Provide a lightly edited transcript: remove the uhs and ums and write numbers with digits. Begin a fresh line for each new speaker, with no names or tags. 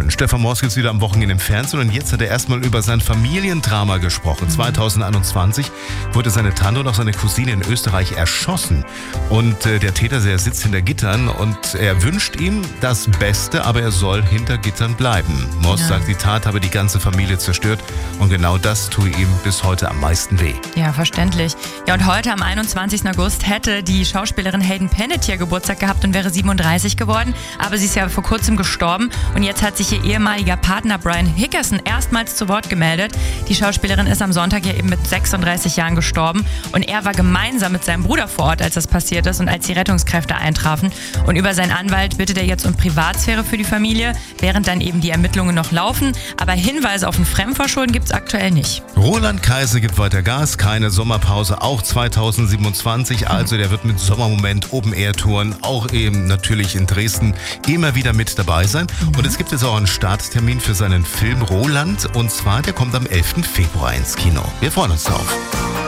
Stefan Morsk ist wieder am Wochenende im Fernsehen und jetzt hat er erstmal über sein Familiendrama gesprochen. 2021 wurde seine Tante und auch seine Cousine in Österreich erschossen. Und der Täter, der sitzt hinter Gittern und er wünscht ihm das Beste, aber er soll hinter Gittern bleiben. Morsk sagt, die Tat habe die ganze Familie zerstört und genau das tue ihm bis heute am meisten weh.
Ja, verständlich. Ja, und heute am 21. August hätte die Schauspielerin Hayden Panettiere Geburtstag gehabt und wäre 37 geworden, aber sie ist ja vor kurzem gestorben und jetzt hat sich ihr ehemaliger Partner Brian Hickerson erstmals zu Wort gemeldet. Die Schauspielerin ist am Sonntag ja eben mit 36 Jahren gestorben und er war gemeinsam mit seinem Bruder vor Ort, als das passiert ist und als die Rettungskräfte eintrafen. Und über seinen Anwalt bittet er jetzt um Privatsphäre für die Familie, während dann eben die Ermittlungen noch laufen. Aber Hinweise auf ein Fremdverschulden gibt es aktuell nicht.
Roland Kaiser gibt weiter Gas, keine Sommerpause, auch 2027. Also der wird mit Sommermoment Open-Air-Touren, auch eben natürlich in Dresden, immer wieder mit dabei sein. Und es gibt jetzt auch einen Starttermin für seinen Film Roland. Und zwar, der kommt am 11. Februar ins Kino. Wir freuen uns drauf.